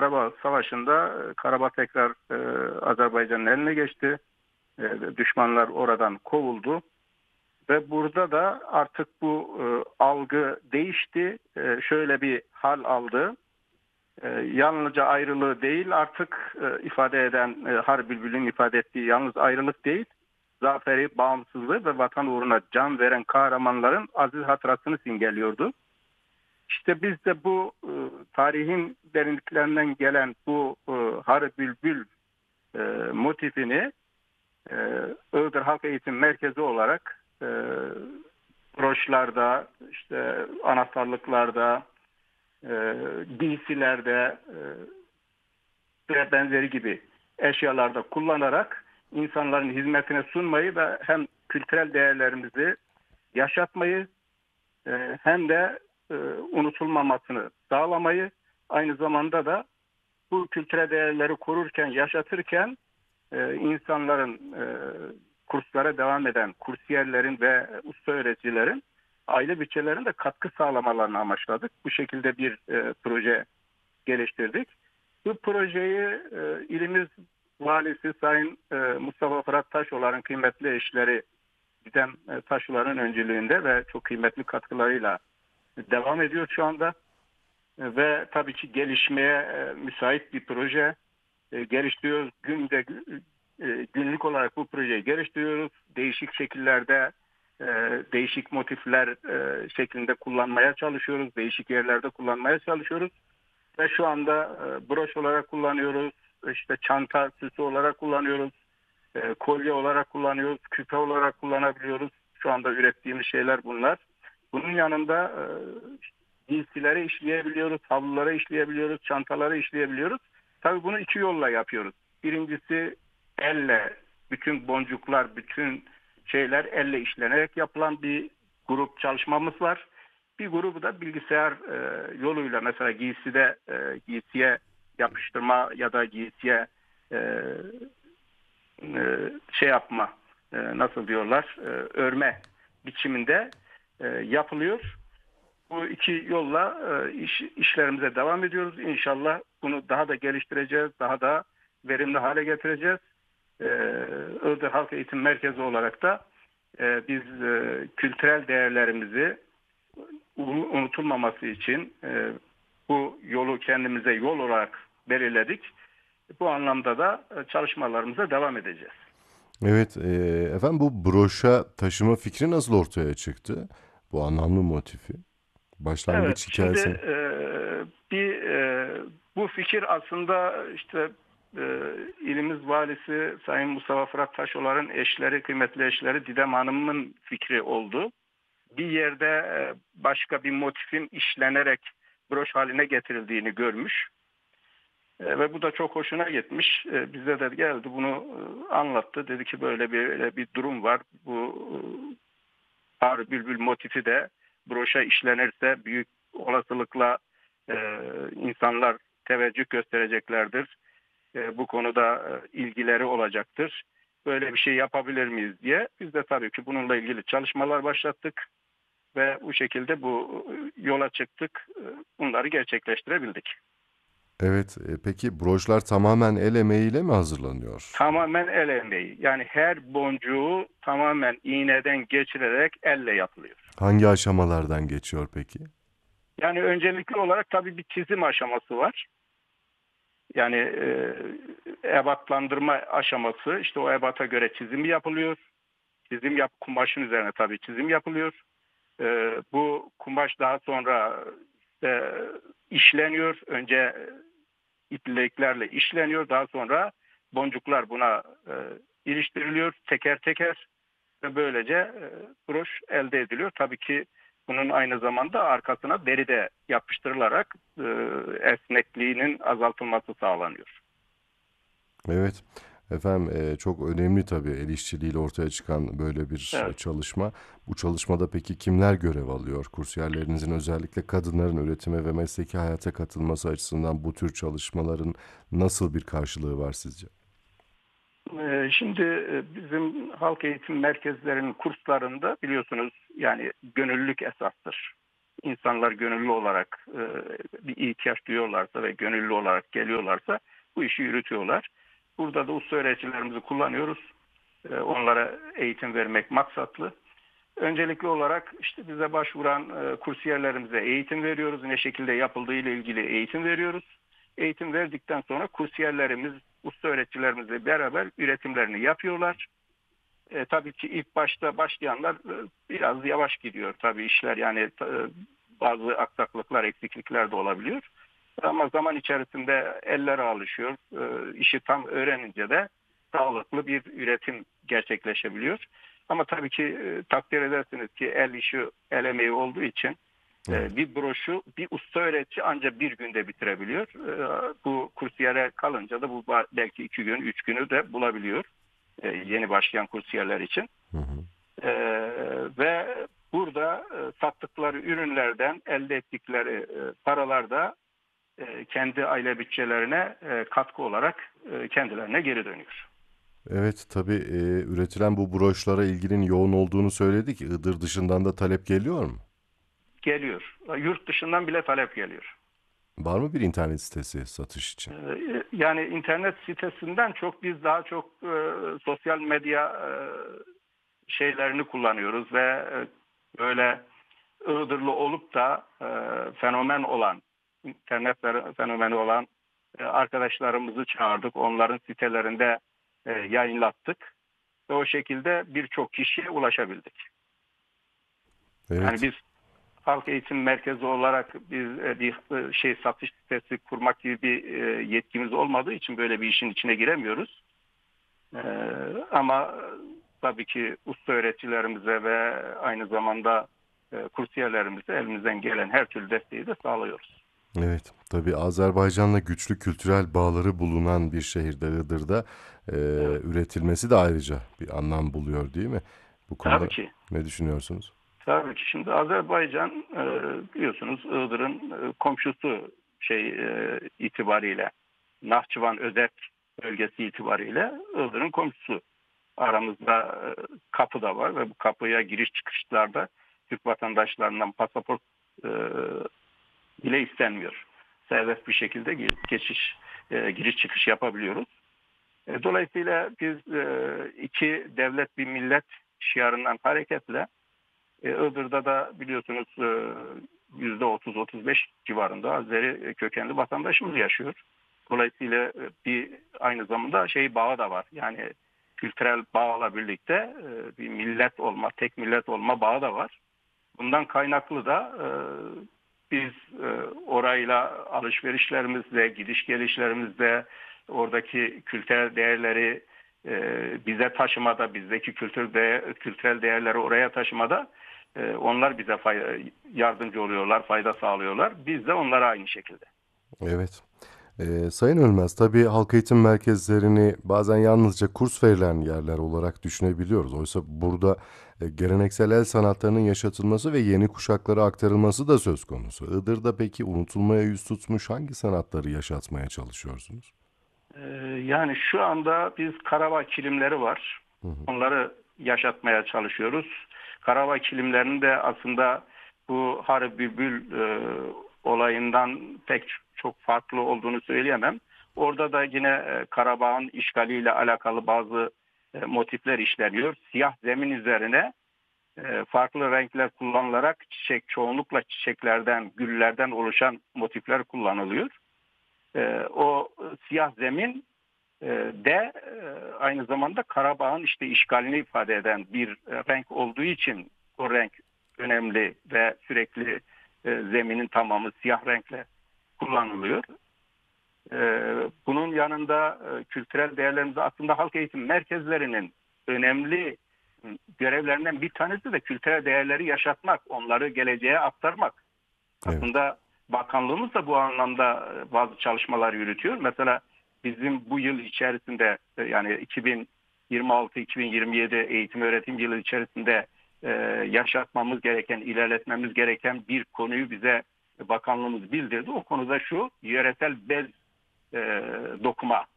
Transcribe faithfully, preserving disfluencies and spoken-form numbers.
Karabağ Savaşı'nda e, Karabağ tekrar e, Azerbaycan'ın eline geçti. E, düşmanlar oradan kovuldu. Ve burada da artık bu e, algı değişti. E, şöyle bir hal aldı. E, yalnızca ayrılığı değil, artık e, ifade eden e, Har Bülbül'ün ifade ettiği yalnız ayrılık değil, zaferi, bağımsızlığı ve vatan uğruna can veren kahramanların aziz hatırasını simgeliyordu. İşte biz de bu e, tarihin derinliklerinden gelen bu e, Har Bülbül e, motifini e, Iğdır Halk Eğitim Merkezi olarak e, broşlarda, işte anahtarlıklarda, e, giysilerde e, ve benzeri gibi eşyalarda kullanarak insanların hizmetine sunmayı ve hem kültürel değerlerimizi yaşatmayı e, hem de e, unutulmamasını sağlamayı, aynı zamanda da bu kültürel değerleri korurken, yaşatırken e, insanların e, kurslara devam eden kursiyerlerin ve usta öğreticilerin aile bütçelerine de katkı sağlamalarını amaçladık. Bu şekilde bir e, proje geliştirdik. Bu projeyi e, ilimiz valisi Sayın e, Mustafa Fırat Taşoğlan'ın kıymetli eşleri Didem e, Taşoğlan'ın öncülüğünde ve çok kıymetli katkılarıyla devam ediyor şu anda. E, ve tabii ki gelişmeye e, müsait bir proje. E, geliştiriyoruz. Günde e, günlük olarak bu projeyi geliştiriyoruz. Değişik şekillerde, e, değişik motifler e, şeklinde kullanmaya çalışıyoruz. Değişik yerlerde kullanmaya çalışıyoruz. Ve şu anda e, broş olarak kullanıyoruz. İşte çanta süsü olarak kullanıyoruz. E, kolye olarak kullanıyoruz. Küpe olarak kullanabiliyoruz. Şu anda ürettiğimiz şeyler bunlar. Bunun yanında e, giysileri işleyebiliyoruz. Havluları işleyebiliyoruz. Çantaları işleyebiliyoruz. Tabii bunu iki yolla yapıyoruz. Birincisi elle, bütün boncuklar, bütün şeyler elle işlenerek yapılan bir grup çalışmamız var. Bir grubu da bilgisayar e, yoluyla, mesela giyside e, giysiye yapıştırma ya da giysiye e, e, şey yapma, e, nasıl diyorlar, e, örme biçiminde e, yapılıyor. Bu iki yolla e, iş, işlerimize devam ediyoruz. İnşallah bunu daha da geliştireceğiz, daha da verimli hale getireceğiz. E, Iğdır Halk Eğitim Merkezi olarak da e, biz e, kültürel değerlerimizi unutulmaması için e, bu yolu kendimize yol olarak belirledik. Bu anlamda da e, çalışmalarımıza devam edeceğiz. Evet, e, efendim bu broşa taşıma fikri nasıl ortaya çıktı? Bu anlamlı motifi. Evet, Başlangıç şimdi hikayesini. e, bir e, bu fikir aslında işte e, ilimiz valisi Sayın Mustafa Fırat Taşoğlan'ın eşleri, kıymetli eşleri Didem Hanım'ın fikri oldu. Bir yerde e, başka bir motifin işlenerek broş haline getirildiğini görmüş. E, ve bu da çok hoşuna gitmiş. E, bize de geldi, bunu e, anlattı. Dedi ki böyle bir böyle bir durum var. Bu e, Ağrı Bülbül motifi de broşa işlenirse büyük olasılıkla e, insanlar teveccüh göstereceklerdir. E, bu konuda e, ilgileri olacaktır. Böyle bir şey yapabilir miyiz diye. Biz de tabii ki bununla ilgili çalışmalar başlattık ve bu şekilde bu e, yola çıktık. E, bunları gerçekleştirebildik. Evet, e, peki broşlar tamamen el emeğiyle mi hazırlanıyor? Tamamen el emeği. Yani her boncuğu tamamen iğneden geçirerek elle yapılıyor. Hangi aşamalardan geçiyor peki? Yani öncelikli olarak tabii bir çizim aşaması var. Yani e, ebatlandırma aşaması, işte o ebata göre çizim yapılıyor. Çizim yap kumaşın üzerine tabii çizim yapılıyor. E, bu kumaş daha sonra işte işleniyor. Önce ipliklerle işleniyor. Daha sonra boncuklar buna e, iliştiriliyor teker teker ve böylece e, broş elde ediliyor. Tabii ki bunun aynı zamanda arkasına deri de yapıştırılarak e, esnekliğinin azaltılması sağlanıyor. Evet, efendim e, çok önemli tabii el işçiliğiyle ortaya çıkan böyle bir Evet. çalışma. Bu çalışmada peki kimler görev alıyor? Kursiyerlerinizin özellikle kadınların üretime ve mesleki hayata katılması açısından bu tür çalışmaların nasıl bir karşılığı var sizce? E, Şimdi e, bizim halk eğitim merkezlerinin kurslarında biliyorsunuz yani gönüllülük esastır. insanlar gönüllü olarak e, bir ihtiyaç duyuyorlarsa ve gönüllü olarak geliyorlarsa bu işi yürütüyorlar. Burada da usta öğreticilerimizi kullanıyoruz. E, onlara eğitim vermek maksatlı. Öncelikli olarak işte bize başvuran e, kursiyerlerimize eğitim veriyoruz. Ne şekilde yapıldığı ile ilgili eğitim veriyoruz. Eğitim verdikten sonra kursiyerlerimiz, usta öğreticilerimizle beraber üretimlerini yapıyorlar. E, tabii ki ilk başta başlayanlar e, biraz yavaş gidiyor tabii işler, yani e, bazı aksaklıklar, eksiklikler de olabiliyor. Ama zaman içerisinde eller alışıyor. E, işi tam öğrenince de sağlıklı bir üretim gerçekleşebiliyor. Ama tabii ki e, takdir edersiniz ki el işi, el emeği olduğu için Evet. e, bir broşu bir usta öğretici ancak bir günde bitirebiliyor. E, bu kursiyere kalınca da bu belki iki gün, üç günü de bulabiliyor. E, yeni başlayan kursiyerler için. Hı hı. E, ve burada e, sattıkları ürünlerden elde ettikleri e, paralar da e, kendi aile bütçelerine e, katkı olarak e, kendilerine geri dönüyor. Evet, tabii e, üretilen bu broşlara ilginin yoğun olduğunu söyledik. Iğdır dışından da talep geliyor mu? Geliyor. Yurt dışından bile talep geliyor. Var mı bir internet sitesi satış için? E, yani internet sitesinden çok biz daha çok e, sosyal medya e, şeylerini kullanıyoruz ve e, böyle Iğdırlı olup da e, fenomen olan, internet fenomeni olan e, arkadaşlarımızı çağırdık. Onların sitelerinde e, yayınlattık ve o şekilde birçok kişiye ulaşabildik. Yani Evet. biz halk eğitim merkezi olarak biz e, bir e, şey satış sitesi kurmak gibi bir e, yetkimiz olmadığı için böyle bir işin içine giremiyoruz. E, ama tabii ki usta öğreticilerimize ve aynı zamanda e, kursiyerlerimize elimizden gelen her türlü desteği de sağlıyoruz. Evet, tabii Azerbaycan'la güçlü kültürel bağları bulunan bir şehirde Iğdır'da e, Evet. üretilmesi de ayrıca bir anlam buluyor, değil mi? Bu Tabii konuda ki. ne düşünüyorsunuz? Tabii ki. Şimdi Azerbaycan e, biliyorsunuz Iğdır'ın e, komşusu şey e, itibariyle, Nahçıvan Özerk bölgesi itibariyle Iğdır'ın komşusu. Aramızda e, kapı da var ve bu kapıya giriş çıkışlarda Türk vatandaşlarından pasaport e, bile istenmiyor. Serbest bir şekilde geçiş, e, giriş çıkış yapabiliyoruz. E, dolayısıyla biz e, iki devlet bir millet şiarından hareketle e, Iğdır'da da biliyorsunuz e, yüzde otuz otuz beş civarında Azeri kökenli vatandaşımız yaşıyor. Dolayısıyla e, bir aynı zamanda şey bağı da var. Yani kültürel bağla birlikte e, bir millet olma, tek millet olma bağı da var. Bundan kaynaklı da e, biz e, orayla alışverişlerimizde, gidiş gelişlerimizde oradaki kültürel değerleri e, bize taşımada, bizdeki kültür de, kültürel değerleri oraya taşımada e, onlar bize fayda, yardımcı oluyorlar, fayda sağlıyorlar. Biz de onlara aynı şekilde. Evet. Ee, Sayın Ölmez, tabii halk eğitim merkezlerini bazen yalnızca kurs verilen yerler olarak düşünebiliyoruz. Oysa burada e, geleneksel el sanatlarının yaşatılması ve yeni kuşaklara aktarılması da söz konusu. Iğdır'da peki unutulmaya yüz tutmuş hangi sanatları yaşatmaya çalışıyorsunuz? E, yani şu anda biz Karabağ kilimleri var. Hı hı. Onları yaşatmaya çalışıyoruz. Karabağ kilimlerinin de aslında bu Harı Bülbül e, olayından pek çok farklı olduğunu söyleyemem. Orada da yine e, Karabağ'ın işgaliyle alakalı bazı e, motifler işleniyor. Siyah zemin üzerine e, farklı renkler kullanılarak çiçek, çoğunlukla çiçeklerden, güllerden oluşan motifler kullanılıyor. E, o siyah zemin e, de e, aynı zamanda Karabağ'ın işte işgalini ifade eden bir e, renk olduğu için o renk önemli ve sürekli e, zeminin tamamı siyah renkle kullanılıyor. E, bunun yanında e, kültürel değerlerimizi aslında halk eğitim merkezlerinin önemli görevlerinden bir tanesi de kültürel değerleri yaşatmak, onları geleceğe aktarmak. Evet. Aslında bakanlığımız da bu anlamda e, bazı çalışmalar yürütüyor. Mesela bizim bu yıl içerisinde e, yani iki bin yirmi altı iki bin yirmi yedi eğitim öğretim yılı içerisinde e, yaşatmamız gereken, ilerletmemiz gereken bir konuyu bize bakanlığımız bildirdi. O konuda şu: yöresel bez e, dokuma